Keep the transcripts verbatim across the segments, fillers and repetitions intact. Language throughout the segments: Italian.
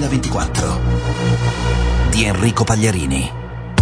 duemilaventiquattro di Enrico Pagliarini.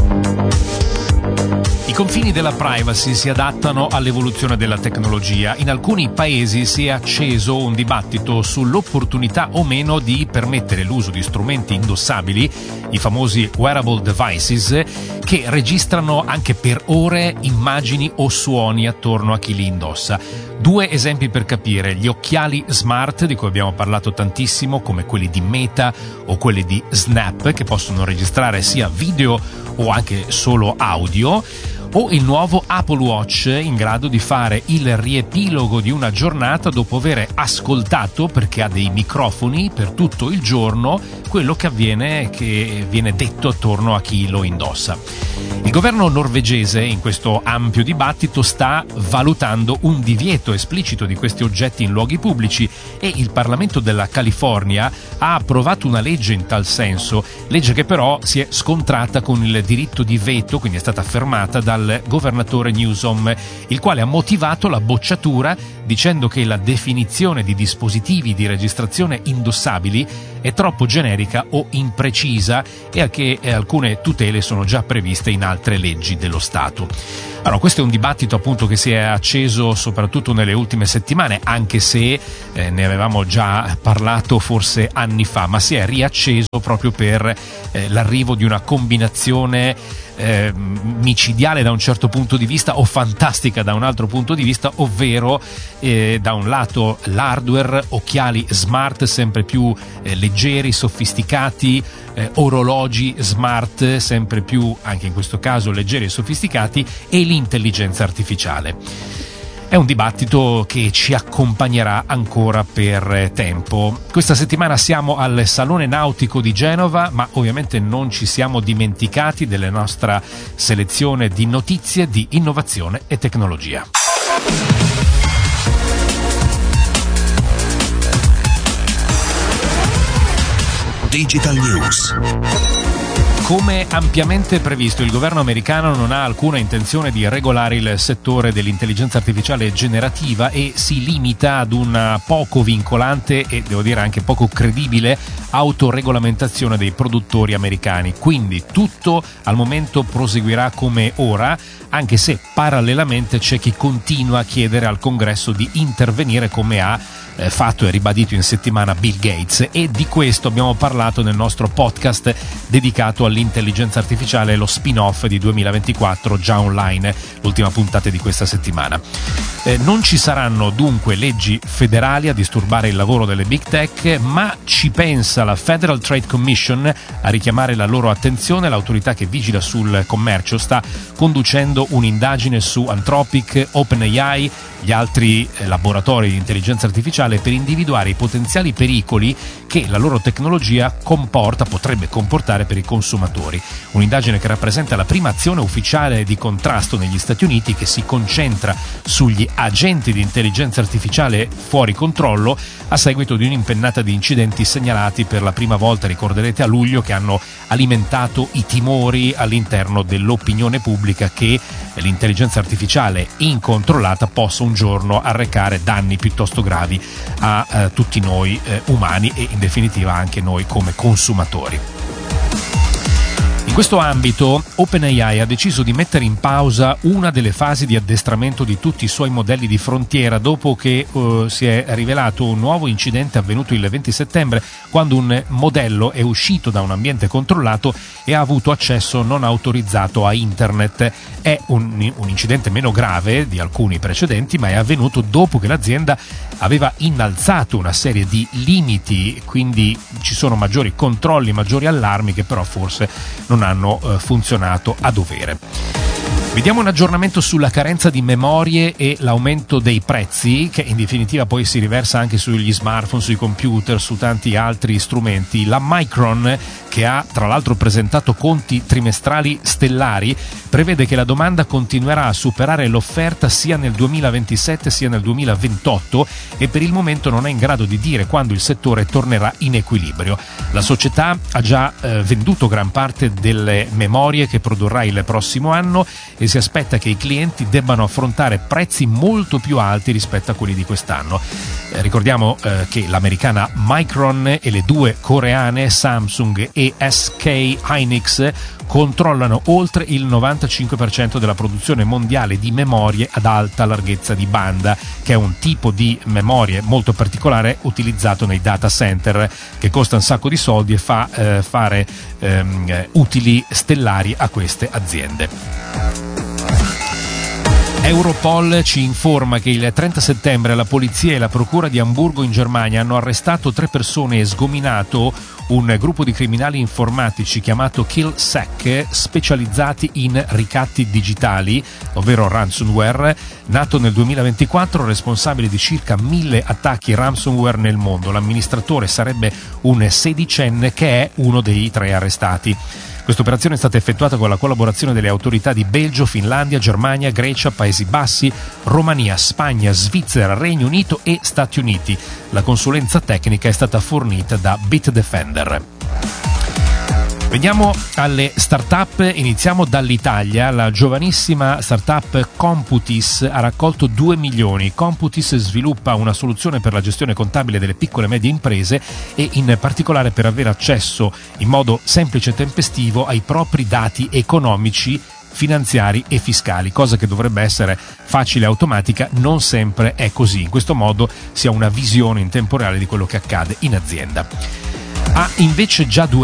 I confini della privacy si adattano all'evoluzione della tecnologia. In alcuni paesi si è acceso un dibattito sull'opportunità o meno di permettere l'uso di strumenti indossabili, i famosi wearable devices, che registrano anche per ore immagini o suoni attorno a chi li indossa. Due esempi per capire: gli occhiali smart, di cui abbiamo parlato tantissimo, come quelli di Meta o quelli di Snap, che possono registrare sia video o anche solo audio, o il nuovo Apple Watch, in grado di fare il riepilogo di una giornata dopo aver ascoltato, perché ha dei microfoni, per tutto il giorno quello che avviene, che viene detto attorno a chi lo indossa. Il governo norvegese, in questo ampio dibattito, sta valutando un divieto esplicito di questi oggetti in luoghi pubblici e il Parlamento della California ha approvato una legge in tal senso, legge che però si è scontrata con il diritto di veto, quindi è stata fermata dal governatore Newsom, il quale ha motivato la bocciatura dicendo che la definizione di dispositivi di registrazione indossabili è troppo generica o imprecisa e che alcune tutele sono già previste in altre leggi dello Stato. Allora, questo è un dibattito appunto che si è acceso soprattutto nelle ultime settimane, anche se eh, ne avevamo già parlato forse anni fa, ma si è riacceso proprio per eh, l'arrivo di una combinazione Eh, micidiale da un certo punto di vista o fantastica da un altro punto di vista, ovvero eh, da un lato l'hardware, occhiali smart sempre più eh, leggeri, sofisticati, eh, orologi smart sempre più, anche in questo caso, leggeri e sofisticati, e l'intelligenza artificiale. È un dibattito che ci accompagnerà ancora per tempo. Questa settimana siamo al Salone Nautico di Genova, ma ovviamente non ci siamo dimenticati della nostra selezione di notizie di innovazione e tecnologia. Digital News. Come ampiamente previsto, il governo americano non ha alcuna intenzione di regolare il settore dell'intelligenza artificiale generativa e si limita ad una poco vincolante e, devo dire, anche poco credibile autoregolamentazione dei produttori americani. Quindi tutto al momento proseguirà come ora, anche se parallelamente c'è chi continua a chiedere al Congresso di intervenire, come ha eh, fatto e ribadito in settimana Bill Gates, e di questo abbiamo parlato nel nostro podcast dedicato all'intelligenza artificiale, lo spin-off di duemilaventiquattro, già online, l'ultima puntata di questa settimana. Eh, non ci saranno dunque leggi federali a disturbare il lavoro delle big tech, ma ci pensa la Federal Trade Commission a richiamare la loro attenzione. L'autorità che vigila sul commercio sta conducendo un'indagine su Anthropic, OpenAI, gli altri eh, laboratori di intelligenza artificiale, per individuare i potenziali pericoli che la loro tecnologia comporta, potrebbe comportare per i consumatori. Un'indagine che rappresenta la prima azione ufficiale di contrasto negli Stati Uniti, che si concentra sugli agenti di intelligenza artificiale fuori controllo a seguito di un'impennata di incidenti segnalati per la prima volta, ricorderete, a luglio, che hanno alimentato i timori all'interno dell'opinione pubblica che l'intelligenza artificiale incontrollata possa un giorno arrecare danni piuttosto gravi a eh, tutti noi eh, umani e in definitiva anche noi come consumatori. In questo ambito, OpenAI ha deciso di mettere in pausa una delle fasi di addestramento di tutti i suoi modelli di frontiera dopo che uh, si è rivelato un nuovo incidente avvenuto il venti settembre, quando un modello è uscito da un ambiente controllato e ha avuto accesso non autorizzato a internet. È un, un incidente meno grave di alcuni precedenti, ma è avvenuto dopo che l'azienda aveva innalzato una serie di limiti, quindi ci sono maggiori controlli, maggiori allarmi che però forse non hanno eh, funzionato a dovere. Vediamo un aggiornamento sulla carenza di memorie e l'aumento dei prezzi, che in definitiva poi si riversa anche sugli smartphone, sui computer, su tanti altri strumenti. La Micron, che ha tra l'altro presentato conti trimestrali stellari, prevede che la domanda continuerà a superare l'offerta sia nel duemilaventisette sia nel duemilaventotto e per il momento non è in grado di dire quando il settore tornerà in equilibrio. La società ha già eh, venduto gran parte delle memorie che produrrà il prossimo anno e si aspetta che i clienti debbano affrontare prezzi molto più alti rispetto a quelli di quest'anno. Eh, ricordiamo eh, che l'americana Micron e le due coreane Samsung e S K Hynix controllano oltre il novantacinque per cento della produzione mondiale di memorie ad alta larghezza di banda, che è un tipo di memorie molto particolare utilizzato nei data center, che costa un sacco di soldi e fa eh, fare ehm, utili stellari a queste aziende. Europol ci informa che il trenta settembre la polizia e la procura di Amburgo in Germania hanno arrestato tre persone e sgominato un gruppo di criminali informatici chiamato KillSec, specializzati in ricatti digitali, ovvero ransomware, nato nel duemilaventiquattro, responsabile di circa mille attacchi ransomware nel mondo. L'amministratore sarebbe un sedicenne che è uno dei tre arrestati. Questa operazione è stata effettuata con la collaborazione delle autorità di Belgio, Finlandia, Germania, Grecia, Paesi Bassi, Romania, Spagna, Svizzera, Regno Unito e Stati Uniti. La consulenza tecnica è stata fornita da Bitdefender. Veniamo alle start-up, iniziamo dall'Italia. La giovanissima start-up Computis ha raccolto due milioni. Computis sviluppa una soluzione per la gestione contabile delle piccole e medie imprese e in particolare per avere accesso in modo semplice e tempestivo ai propri dati economici, finanziari e fiscali, cosa che dovrebbe essere facile e automatica. Non sempre è così. In questo modo si ha una visione in tempo reale di quello che accade in azienda. Ha invece già due